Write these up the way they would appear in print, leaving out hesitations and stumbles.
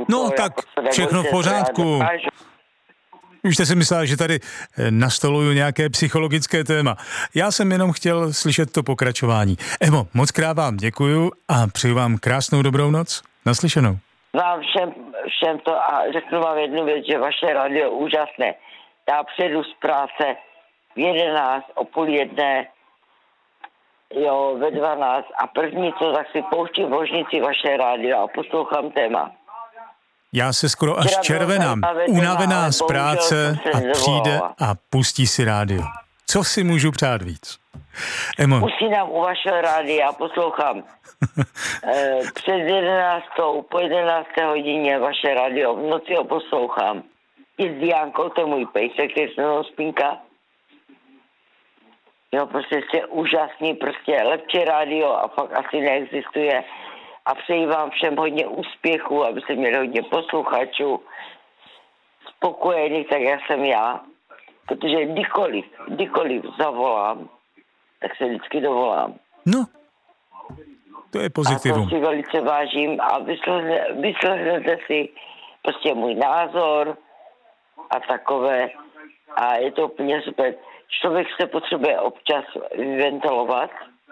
No tak všechno v pořádku. Už jste si myslela, že tady nastoluju nějaké psychologické téma. Já jsem jenom chtěl slyšet to pokračování. Emo, moc krát vám děkuju a přeju vám krásnou dobrou noc. Naslyšenou. Vám všem to a řeknu vám jednu věc, že vaše rádio úžasné. Já přijedu z práce v 11, o 12:30, jo, ve 12 a první co, tak si pouštím v ložnici vaše rádio a poslouchám téma. Já se skoro až červenám, unavená z práce a přijde a pustí si rádio. Co si můžu přát víc? Emo. Usínám u vašeho rádia a poslouchám. Před 11. po 11. hodině vaše rádio, v noci ho poslouchám. I s Diánkou, to je můj pejsek, který se mnou spínka. Jo, prostě jste úžasný, prostě lepší rádio a fakt asi neexistuje. A přeji vám všem hodně úspěchů, abyste měli hodně posluchačů, spokojených, tak jak jsem já. Protože kdykoliv zavolám, tak se vždycky dovolám. No, to je pozitivum. A to si velice vážím a vyslechnete si prostě můj názor a takové. A je to úplně super. Člověk se potřebuje občas vyventilovat.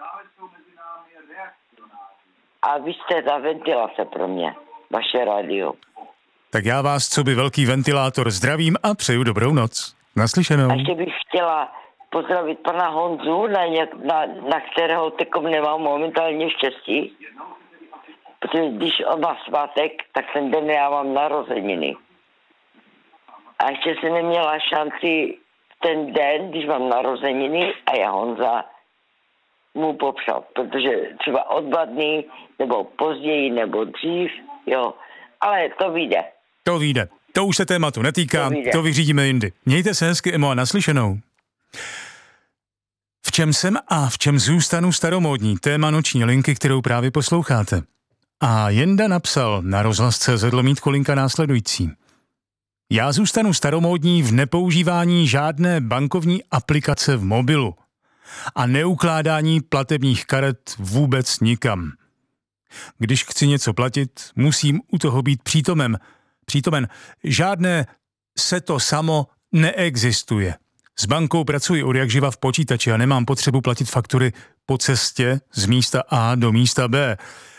A vy jste ta ventilace pro mě, vaše rádio. Tak já vás, co by velký ventilátor, zdravím a přeju dobrou noc. Naslyšenou. A ještě bych chtěla pozdravit pana Honzu, na kterého teďkom nemám momentálně štěstí. Protože když on má svátek, tak ten den já mám narozeniny. A ještě jsem neměla šanci ten den, když mám narozeniny a já Honza mu popřát, protože třeba od 2 dny, nebo později, nebo dřív, jo, ale to vyjde. To vyjde. To už se tématu netýká, to vyřídíme jindy. Mějte se hezky, Emo, a naslyšenou. V čem jsem a v čem zůstanu staromódní, téma noční linky, kterou právě posloucháte. A Jenda napsal na rozhlas.cz/linka následující. Já zůstanu staromódní v nepoužívání žádné bankovní aplikace v mobilu a neukládání platebních karet vůbec nikam. Když chci něco platit, musím u toho být přítomen. Žádné se to samo neexistuje. S bankou pracuji odjakživa v počítači a nemám potřebu platit faktury po cestě z místa A do místa B.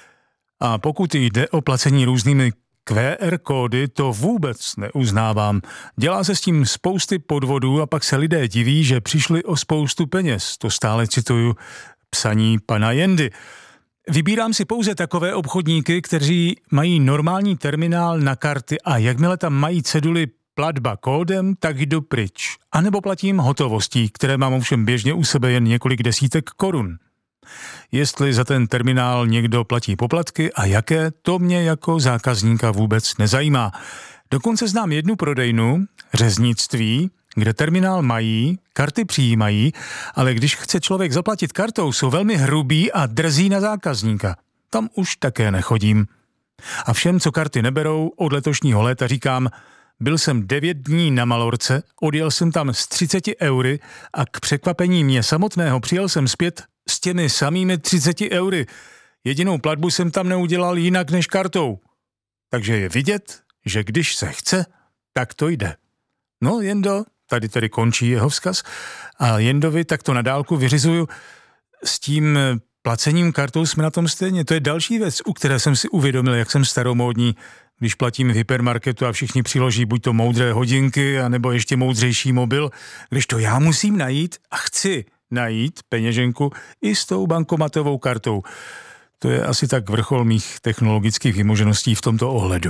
A pokud jde o placení různými QR kódy, to vůbec neuznávám. Dělá se s tím spousty podvodů a pak se lidé diví, že přišli o spoustu peněz. To stále cituju psaní pana Jendy. Vybírám si pouze takové obchodníky, kteří mají normální terminál na karty a jakmile tam mají ceduly platba kódem, tak jdu pryč. A nebo platím hotovostí, které mám ovšem běžně u sebe jen několik desítek korun. Jestli za ten terminál někdo platí poplatky a jaké, to mě jako zákazníka vůbec nezajímá. Dokonce znám jednu prodejnu, řeznictví, kde terminál mají, karty přijímají, ale když chce člověk zaplatit kartou, jsou velmi hrubí a drzí na zákazníka. Tam už také nechodím. A všem, co karty neberou, od letošního léta říkám, byl jsem 9 dní na Malorce, odjel jsem tam s 30 eury a k překvapení mě samotného přijel jsem zpět s těmi samými 30 eury. Jedinou platbu jsem tam neudělal jinak než kartou. Takže je vidět, že když se chce, tak to jde. No, Jendo, tady tedy končí jeho vzkaz a Jendovi tak to na dálku vyřizuju. S tím placením kartou jsme na tom stejně. To je další věc, u které jsem si uvědomil, jak jsem staromódní, když platím v hypermarketu a všichni přiloží buď to moudré hodinky, anebo ještě moudřejší mobil, když to já musím najít a chci najít peněženku i s tou bankomatovou kartou. To je asi tak vrchol mých technologických vymožeností v tomto ohledu.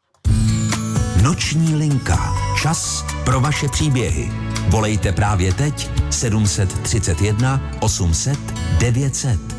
Noční linka. Čas pro vaše příběhy. Volejte právě teď 731 800 900.